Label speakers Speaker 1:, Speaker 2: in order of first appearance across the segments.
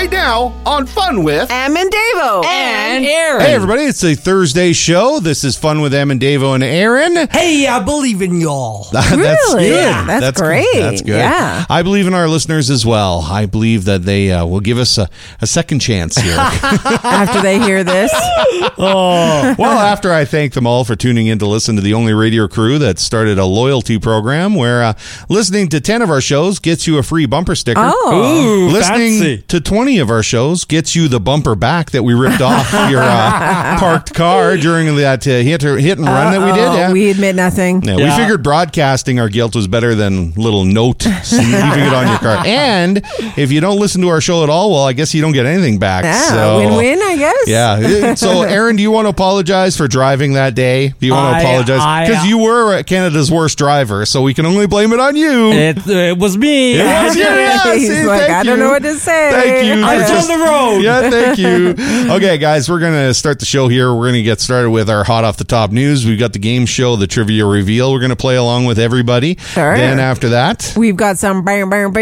Speaker 1: right now on Fun with
Speaker 2: Em and Davo.
Speaker 3: And Aaron.
Speaker 4: Hey, everybody, it's a Thursday show. This is Fun with Em and Davo and Aaron.
Speaker 3: Hey, I believe in y'all.
Speaker 4: That's
Speaker 2: Really?
Speaker 4: good.
Speaker 2: Yeah, that's great.
Speaker 4: That's good.
Speaker 2: Yeah.
Speaker 4: I believe in our listeners as well. I believe that they will give us a second chance here.
Speaker 2: After they hear this.
Speaker 4: Well, after I thank them all for tuning in to listen to the only radio crew that started a loyalty program where listening to 10 of our shows gets you a free bumper sticker.
Speaker 2: Oh.
Speaker 4: Listening
Speaker 3: fancy.
Speaker 4: to 20 of our shows gets you the bumper back that we ripped off your parked car during that hit and run that we did. Yeah.
Speaker 2: We admit nothing.
Speaker 4: Yeah, we figured broadcasting our guilt was better than little note leaving it on your car. And if you don't listen to our show at all, well, I guess you don't get anything back.
Speaker 2: Yeah,
Speaker 4: So,
Speaker 2: win-win, I guess.
Speaker 4: yeah. So, Aaron, do you want to apologize for driving that day? Do you want to apologize? Because you were Canada's worst driver, so we can only blame it on you.
Speaker 3: It was me.
Speaker 4: It was you. Yeah,
Speaker 2: He's
Speaker 4: see,
Speaker 2: like,
Speaker 4: thank
Speaker 2: I don't
Speaker 4: you.
Speaker 2: know what to say.
Speaker 4: Thank you.
Speaker 3: I was
Speaker 4: for just-
Speaker 3: on the road.
Speaker 4: Yeah, thank you. Okay, guys, we're going to start the show here. We're going to get started with our hot off the top news. We've got the game show, the trivia reveal. We're going to play along with everybody.
Speaker 2: Sure.
Speaker 4: Then after that,
Speaker 2: We've got some terrible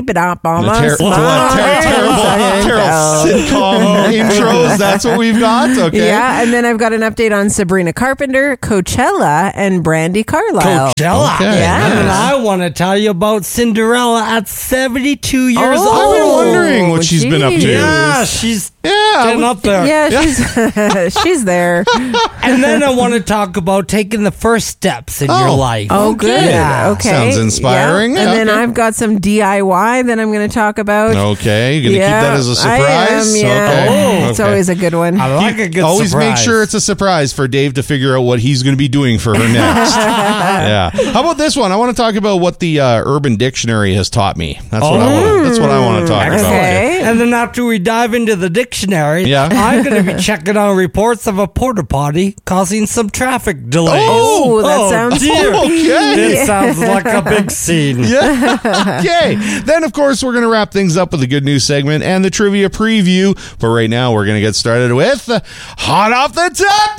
Speaker 4: sitcom intros. That's what we've got. Okay.
Speaker 2: Yeah, and then I've got an update on Sabrina Carpenter, Coachella, and Brandy Carlisle.
Speaker 3: Coachella.
Speaker 4: Okay,
Speaker 2: Yeah.
Speaker 3: And
Speaker 4: nice.
Speaker 3: I want to tell you about Cinderella at 72 years
Speaker 4: I've been
Speaker 3: old.
Speaker 4: wondering what she's been up to.
Speaker 2: geez.
Speaker 3: Yeah, she's
Speaker 4: Yeah.
Speaker 3: getting up there.
Speaker 2: Yeah, she's there.
Speaker 3: And then I want to talk about taking the first steps in your life.
Speaker 2: Oh, good.
Speaker 3: Yeah.
Speaker 2: Okay.
Speaker 4: Sounds inspiring.
Speaker 2: Yeah. And then
Speaker 4: Okay.
Speaker 2: I've got some DIY that I'm going to talk about.
Speaker 4: Okay. You're going to keep that as a
Speaker 2: I
Speaker 4: surprise?
Speaker 2: am, yeah.
Speaker 4: Okay.
Speaker 2: It's always a good one.
Speaker 3: I like a good
Speaker 4: Always
Speaker 3: surprise.
Speaker 4: make sure it's a surprise for Dave to figure out what he's going to be doing for her next. Yeah. How about this one? I want to talk about what the Urban Dictionary has taught me. That's what I want. That's what I want to talk about.
Speaker 2: Okay.
Speaker 3: And then after we dive into the dictionary,
Speaker 4: Yeah.
Speaker 3: I'm going to be checking on reports of a porta potty causing some traffic delays.
Speaker 2: Oh, that sounds
Speaker 3: dear.
Speaker 4: Okay.
Speaker 3: This sounds like a big scene.
Speaker 4: Yeah. Okay. Then, of course, we're going to wrap things up with the good news segment and the trivia preview. But right now, we're going to get started with Hot Off the Top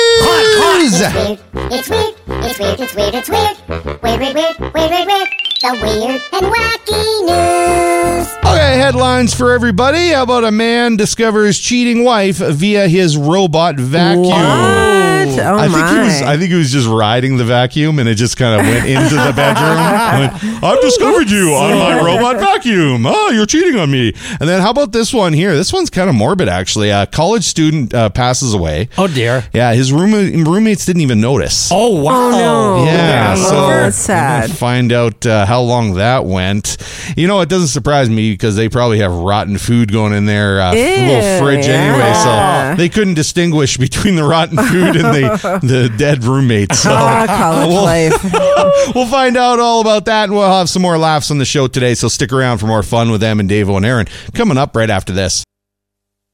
Speaker 4: News.
Speaker 5: It's weird. It's weird. It's weird. It's weird. Weird, weird, weird, weird, weird, weird. The weird and wacky news.
Speaker 4: Okay, headlines for everybody. How about a man discovers cheating wife via his robot vacuum?
Speaker 2: What? Oh,
Speaker 4: I think he was just riding the vacuum and it just kind of went into the bedroom. Went, I've discovered you on my robot vacuum. Oh, you're cheating on me. And then how about this one here? This one's kind of morbid, actually. A college student passes away.
Speaker 3: Oh, dear.
Speaker 4: Yeah, his roommates didn't even notice.
Speaker 3: Oh, wow.
Speaker 2: Oh, no.
Speaker 4: Yeah,
Speaker 2: Oh,
Speaker 4: so
Speaker 2: that's sad.
Speaker 4: we're gonna find out how long that went. You know, it doesn't surprise me because they probably have rotten food going in their little fridge anyway,
Speaker 2: yeah.
Speaker 4: so they couldn't distinguish between the rotten food and the dead roommates. So
Speaker 2: College life.
Speaker 4: we'll find out all about that, and we'll have some more laughs on the show today. So stick around for more fun with Em and Davo and Aaron coming up right after this.